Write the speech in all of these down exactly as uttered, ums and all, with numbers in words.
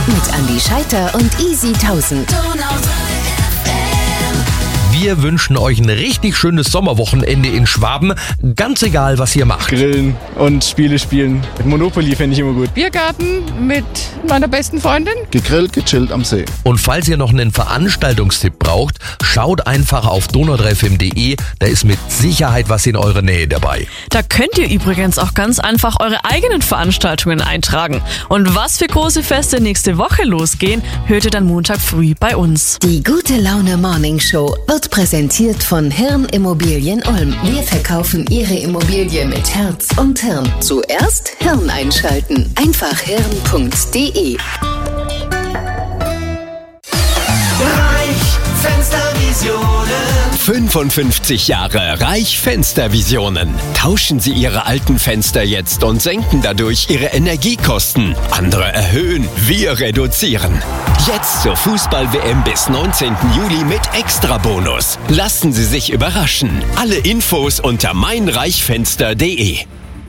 mit Andi Scheiter und Easy tausend. Wir wünschen euch ein richtig schönes Sommerwochenende in Schwaben. Ganz egal, was ihr macht. Grillen und Spiele spielen. Monopoly fände ich immer gut. Biergarten mit meiner besten Freundin. Gegrillt, gechillt am See. Und falls ihr noch einen Veranstaltungstipp braucht, schaut einfach auf donau drei f m punkt d e. Da ist mit Sicherheit was in eurer Nähe dabei. Da könnt ihr übrigens auch ganz einfach eure eigenen Veranstaltungen eintragen. Und was für große Feste nächste Woche losgehen, hört ihr dann Montag früh bei uns. Die Gute Laune Morning Show wird präsentiert von Hirn Immobilien Ulm. Wir verkaufen Ihre Immobilie mit Herz und Hirn. Zuerst Hirn einschalten. Einfach hirn punkt d e. Reich Fenstervisionen. fünfundfünfzig Jahre Reich Fenstervisionen. Tauschen Sie Ihre alten Fenster jetzt und senken dadurch Ihre Energiekosten. Andere erhöhen, wir reduzieren. Jetzt zur Fußball-W M bis neunzehnten Juli mit Extrabonus. Lassen Sie sich überraschen. Alle Infos unter meinreichfenster punkt d e.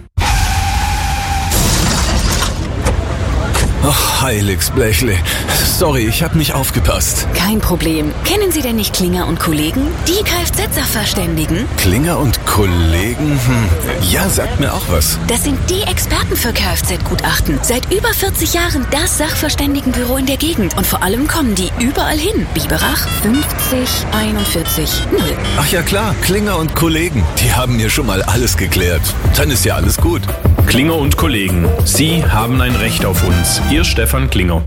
Ach, heiliges Blechle. Sorry, ich hab nicht aufgepasst. Kein Problem. Kennen Sie denn nicht Klinger und Kollegen? Die Kfz-Sachverständigen? Klinger und Kollegen? Hm. Ja, sagt mir auch was. Das sind die Experten für Kfz-Gutachten. Seit über vierzig Jahren das Sachverständigenbüro in der Gegend. Und vor allem kommen die überall hin. Biberach fünfzig einundvierzig null. Ach ja klar, Klinger und Kollegen. Die haben mir schon mal alles geklärt. Dann ist ja alles gut. Klinger und Kollegen. Sie haben ein Recht auf uns. Ihr Stefan Klinger.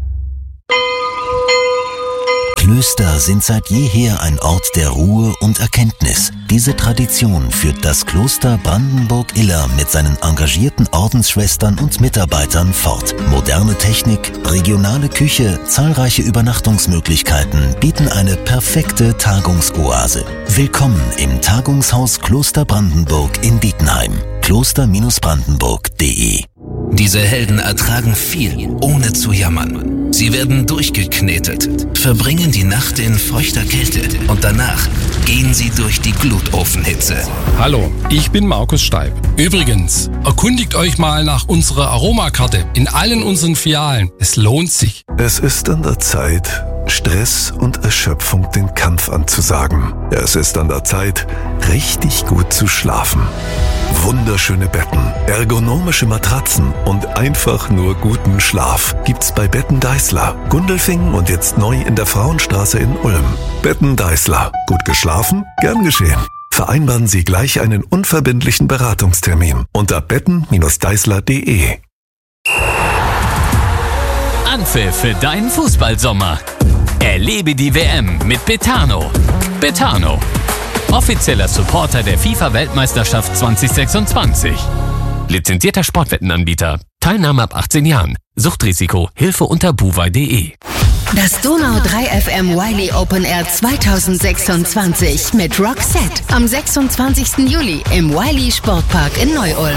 Klöster sind seit jeher ein Ort der Ruhe und Erkenntnis. Diese Tradition führt das Kloster Brandenburg-Iller mit seinen engagierten Ordensschwestern und Mitarbeitern fort. Moderne Technik, regionale Küche, zahlreiche Übernachtungsmöglichkeiten bieten eine perfekte Tagungsoase. Willkommen im Tagungshaus Kloster Brandenburg in Dietenheim. kloster brandenburg punkt d e. Diese Helden ertragen viel, ohne zu jammern. Sie werden durchgeknetet, verbringen die Nacht in feuchter Kälte und danach gehen sie durch die Glutofenhitze. Hallo, ich bin Markus Steib. Übrigens, erkundigt euch mal nach unserer Aromakarte in allen unseren Filialen. Es lohnt sich. Es ist an der Zeit, Stress und Erschöpfung den Kampf anzusagen. Es ist an der Zeit, richtig gut zu schlafen. Wunderschöne Betten, ergonomische Matratzen und einfach nur guten Schlaf gibt's bei Betten Deißler, Gundelfingen und jetzt neu in der Frauenstraße in Ulm. Betten Deißler. Gut geschlafen? Gern geschehen. Vereinbaren Sie gleich einen unverbindlichen Beratungstermin unter betten Deißler punkt d e. Anpfiff für deinen Fußballsommer. Erlebe die W M mit Betano. Betano. Offizieller Supporter der FIFA-Weltmeisterschaft zwanzig sechsundzwanzig. Lizenzierter Sportwettenanbieter. Teilnahme ab achtzehn Jahren. Suchtrisiko. Hilfe unter buwei punkt d e. Das Donau drei F M Wiley Open Air zweitausendsechsundzwanzig mit Roxette am sechsundzwanzigsten Juli im Wiley Sportpark in Neu-Ulm.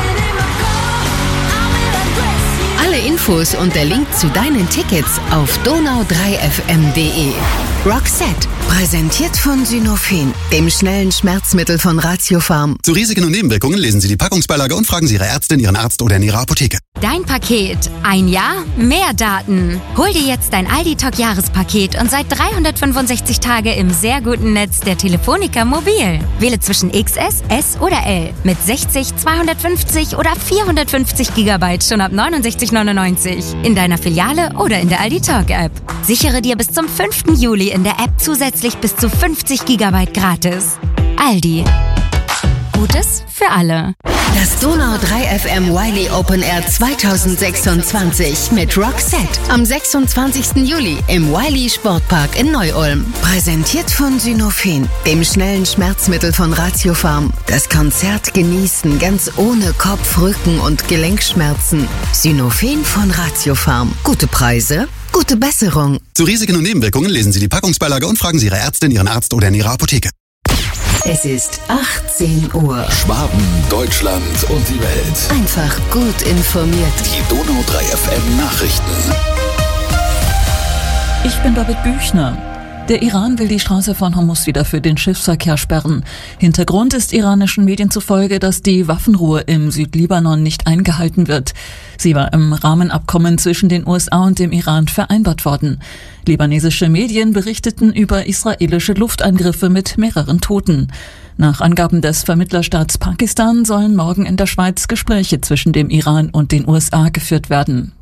Alle Infos und der Link zu deinen Tickets auf donau drei f m punkt d e. Roxette, präsentiert von Synophen, dem schnellen Schmerzmittel von Ratiopharm. Zu Risiken und Nebenwirkungen lesen Sie die Packungsbeilage und fragen Sie Ihre Ärztin, Ihren Arzt oder in Ihrer Apotheke. Dein Paket. Ein Jahr, mehr Daten. Hol dir jetzt dein Aldi-Talk-Jahrespaket und sei dreihundertfünfundsechzig Tage im sehr guten Netz der Telefonica Mobil. Wähle zwischen X S, S oder L mit sechzig, zweihundertfünfzig oder vierhundertfünfzig Gigabyte schon ab neunundsechzig neunundneunzig in deiner Filiale oder in der Aldi-Talk-App. Sichere dir bis zum fünften Juli in der App zusätzlich bis zu fünfzig Gigabyte gratis. Aldi. Gutes für alle. Das Donau drei F M Wiley Open Air zweitausendsechsundzwanzig mit Roxette am sechsundzwanzigsten Juli im Wiley Sportpark in Neu-Ulm. Präsentiert von Synophen, dem schnellen Schmerzmittel von Ratiopharm. Das Konzert genießen ganz ohne Kopf-, Rücken- und Gelenkschmerzen. Synophen von Ratiopharm. Gute Preise, gute Besserung. Zu Risiken und Nebenwirkungen lesen Sie die Packungsbeilage und fragen Sie Ihre Ärztin, Ihren Arzt oder in Ihrer Apotheke. Es ist achtzehn Uhr. Schwaben, Deutschland und die Welt. Einfach gut informiert. Die Donau drei F M Nachrichten. Ich bin David Büchner. Der Iran will die Straße von Hormuz wieder für den Schiffsverkehr sperren. Hintergrund ist iranischen Medien zufolge, dass die Waffenruhe im Südlibanon nicht eingehalten wird. Sie war im Rahmenabkommen zwischen den U S A und dem Iran vereinbart worden. Libanesische Medien berichteten über israelische Luftangriffe mit mehreren Toten. Nach Angaben des Vermittlerstaats Pakistan sollen morgen in der Schweiz Gespräche zwischen dem Iran und den U S A geführt werden.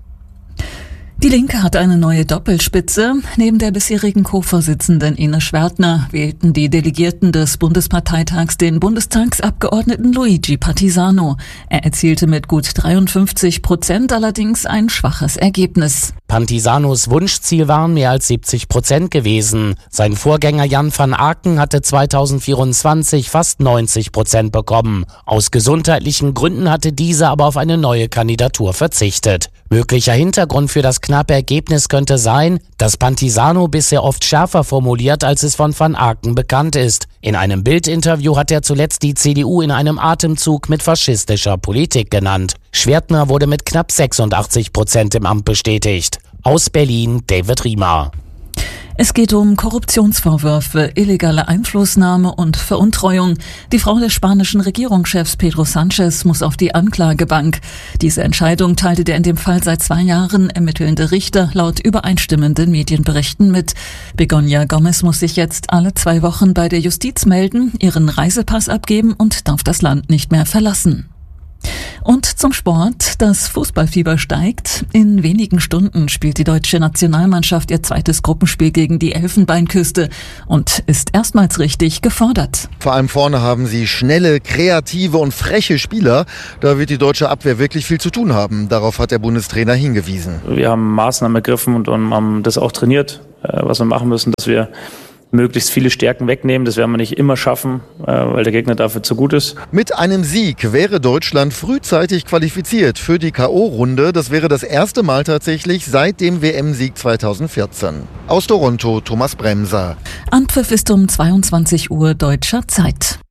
Die Linke hat eine neue Doppelspitze. Neben der bisherigen Co-Vorsitzenden Ines Schwertner wählten die Delegierten des Bundesparteitags den Bundestagsabgeordneten Luigi Partisano. Er erzielte mit gut dreiundfünfzig Prozent allerdings ein schwaches Ergebnis. Partisanos Wunschziel waren mehr als siebzig Prozent gewesen. Sein Vorgänger Jan van Aken hatte zweitausendvierundzwanzig fast neunzig Prozent bekommen. Aus gesundheitlichen Gründen hatte dieser aber auf eine neue Kandidatur verzichtet. Möglicher Hintergrund für das knappe Ergebnis könnte sein, dass Partisano bisher oft schärfer formuliert, als es von Van Aken bekannt ist. In einem Bild-Interview hat er zuletzt die C D U in einem Atemzug mit faschistischer Politik genannt. Schwertner wurde mit knapp sechsundachtzig Prozent im Amt bestätigt. Aus Berlin, David Riemer. Es geht um Korruptionsvorwürfe, illegale Einflussnahme und Veruntreuung. Die Frau des spanischen Regierungschefs Pedro Sánchez muss auf die Anklagebank. Diese Entscheidung teilte der in dem Fall seit zwei Jahren ermittelnde Richter laut übereinstimmenden Medienberichten mit. Begoña Gómez muss sich jetzt alle zwei Wochen bei der Justiz melden, ihren Reisepass abgeben und darf das Land nicht mehr verlassen. Und zum Sport. Das Fußballfieber steigt. In wenigen Stunden spielt die deutsche Nationalmannschaft ihr zweites Gruppenspiel gegen die Elfenbeinküste und ist erstmals richtig gefordert. Vor allem vorne haben sie schnelle, kreative und freche Spieler. Da wird die deutsche Abwehr wirklich viel zu tun haben. Darauf hat der Bundestrainer hingewiesen. Wir haben Maßnahmen ergriffen und haben das auch trainiert, was wir machen müssen, dass wir möglichst viele Stärken wegnehmen. Das werden wir nicht immer schaffen, weil der Gegner dafür zu gut ist. Mit einem Sieg wäre Deutschland frühzeitig qualifiziert für die K O-Runde. Das wäre das erste Mal tatsächlich seit dem W M-Sieg zweitausendvierzehn. Aus Toronto, Thomas Bremser. Anpfiff ist um zweiundzwanzig Uhr deutscher Zeit.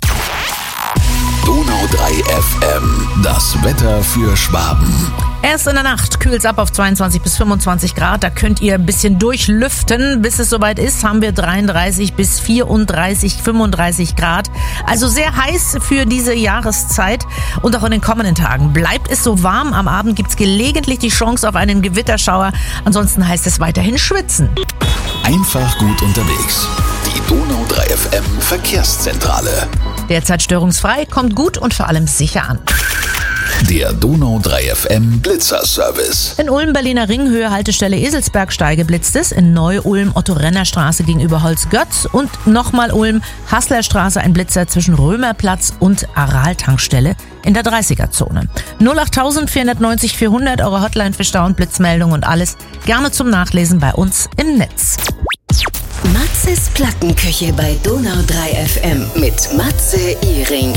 Donau drei F M, das Wetter für Schwaben. Erst in der Nacht kühlt es ab auf zweiundzwanzig bis fünfundzwanzig Grad. Da könnt ihr ein bisschen durchlüften. Bis es soweit ist, haben wir dreiunddreißig bis vierunddreißig, fünfunddreißig Grad. Also sehr heiß für diese Jahreszeit. Und auch in den kommenden Tagen bleibt es so warm. Am Abend gibt es gelegentlich die Chance auf einen Gewitterschauer. Ansonsten heißt es weiterhin schwitzen. Einfach gut unterwegs. Die Donau drei F M Verkehrszentrale. Derzeit störungsfrei, kommt gut und vor allem sicher an. Der Donau drei F M Blitzerservice. In Ulm, Berliner Ringhöhe, Haltestelle Eselsbergsteige blitzt es. In Neu-Ulm, Otto-Renner-Straße gegenüber Holzgötz. Und nochmal Ulm, Hasslerstraße, ein Blitzer zwischen Römerplatz und Aral-Tankstelle in der dreißiger-Zone. null acht vier neun null vierhundert, eure Hotline für Stau- und Blitzmeldungen und alles gerne zum Nachlesen bei uns im Netz. Matzes Plattenküche bei Donau drei F M mit Matze Ihring.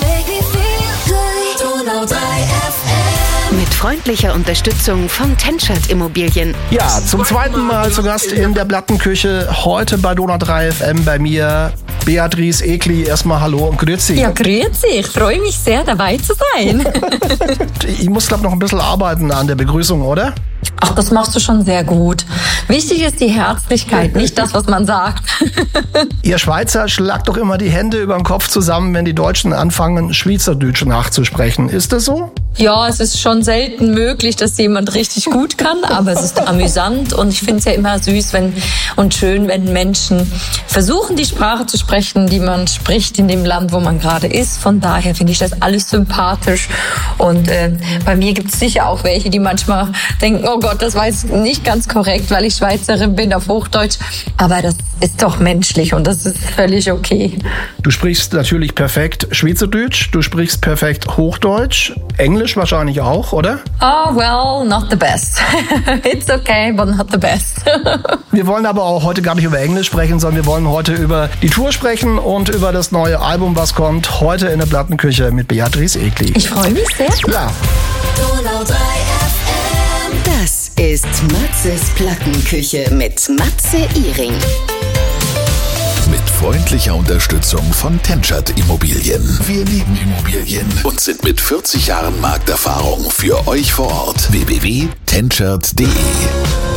Mit freundlicher Unterstützung von Tenschert Immobilien. Ja, zum zweiten Mal zu Gast in der Plattenküche. Heute bei Donau drei F M bei mir Beatrice Egli. Erstmal hallo und grüezi. Ja, grüezi. Ich freue mich sehr, dabei zu sein. Ich muss, glaube ich, noch ein bisschen arbeiten an der Begrüßung, oder? Ach, das machst du schon sehr gut. Wichtig ist die Herzlichkeit, nicht das, was man sagt. Ihr Schweizer schlagt doch immer die Hände über den Kopf zusammen, wenn die Deutschen anfangen, Schweizerdeutsch nachzusprechen. Ist das so? Ja, es ist schon selten möglich, dass jemand richtig gut kann, aber es ist amüsant und ich finde es ja immer süß wenn, und schön, wenn Menschen versuchen, die Sprache zu sprechen, die man spricht in dem Land, wo man gerade ist. Von daher finde ich das alles sympathisch und äh, bei mir gibt es sicher auch welche, die manchmal denken, oh Gott, das war jetzt nicht ganz korrekt, weil ich Schweizerin bin auf Hochdeutsch, aber das ist doch menschlich und das ist völlig okay. Du sprichst natürlich perfekt Schweizerdeutsch, du sprichst perfekt Hochdeutsch, Englisch wahrscheinlich auch, oder? Oh, well, not the best. It's okay, but not the best. Wir wollen aber auch heute gar nicht über Englisch sprechen, sondern wir wollen heute über die Tour sprechen und über das neue Album, was kommt, heute in der Plattenküche mit Beatrice Egli. Ich freue mich sehr. Ja. Donau drei F M. Das ist Matzes Plattenküche mit Matze Ihring. Mit freundlicher Unterstützung von Tenschert Immobilien. Wir lieben Immobilien und sind mit vierzig Jahren Markterfahrung für euch vor Ort. w w w punkt tenschert punkt d e